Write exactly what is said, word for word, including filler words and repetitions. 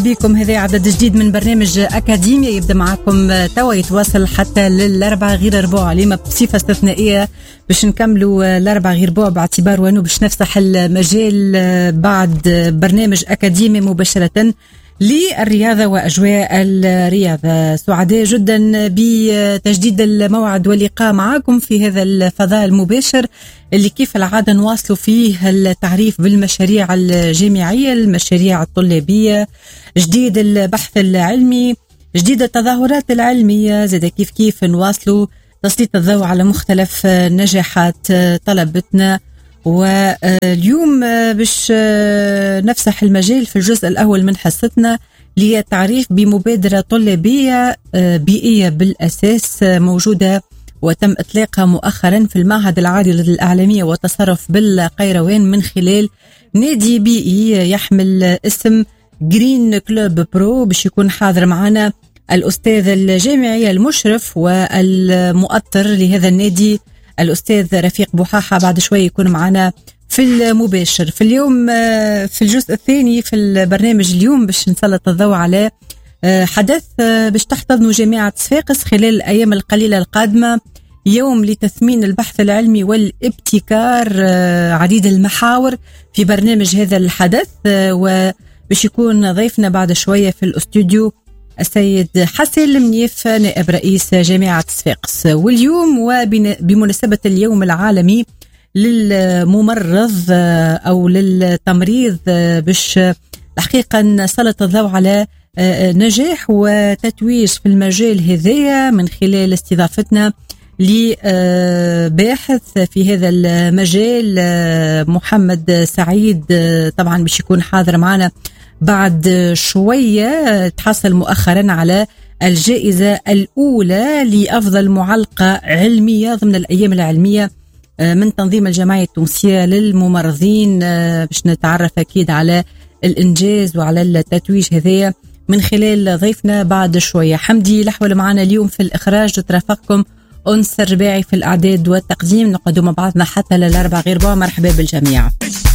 بكم. هذا عدد جديد من برنامج أكاديمية يبدأ معكم توا، يتواصل حتى للأربعة غير ربع اليوم بصفة استثنائية باش نكملوا الأربعة غير ربع، باعتبار وانه باش نفتح المجال بعد برنامج أكاديمي مباشرة للرياضة وأجواء الرياضة. سعداء جدا بتجديد الموعد واللقاء معكم في هذا الفضاء المباشر اللي كيف العادة نواصلوا فيه التعريف بالمشاريع الجامعية، المشاريع الطلابية، جديد البحث العلمي، جديد التظاهرات العلمية، زي كيف كيف نواصلوا تسليط الضوء على مختلف نجاحات طلبتنا. واليوم باش نفسح المجال في الجزء الأول من حصتنا للتعريف بمبادرة طلابية بيئية بالأساس موجودة وتم إطلاقها مؤخرا في المعهد العالي للإعلامية والتصرف بالقيروان من خلال نادي بيئي يحمل اسم جرين كلوب برو. باش يكون حاضر معنا الأستاذ الجامعي المشرف والمؤطر لهذا النادي الأستاذ رفيق بوحاحة، بعد شوي يكون معنا في المباشر. في اليوم في الجزء الثاني في البرنامج اليوم باش نسلط الضوء على حدث باش تحتضن جامعة صفاقس خلال الأيام القليلة القادمة، يوم لتثمين البحث العلمي والابتكار، عديد المحاور في برنامج هذا الحدث. وباش يكون ضيفنا بعد شوية في الأستوديو السيد حسن المنيف نائب رئيس جامعة صفاقس. واليوم وبمناسبة اليوم العالمي للممرض أو للتمريض باش الحقيقة نسلط الضوء على نجاح وتتويج في المجال هذايا من خلال استضافتنا لباحث في هذا المجال محمد سعيد، طبعا باش يكون حاضر معنا بعد شوية. تحصل مؤخرا على الجائزة الأولى لأفضل معلقة علمية ضمن الأيام العلمية من تنظيم الجمعية التونسية للممرضين، باش نتعرف أكيد على الإنجاز وعلى التتويج هذايا من خلال ضيفنا بعد شوية. حمدي لحول معنا اليوم في الإخراج، ترافقكم أنس الرباعي في الإعداد والتقديم. نقعدوا مع بعضنا حتى للأربع غير ربع. مرحبا بالجميع.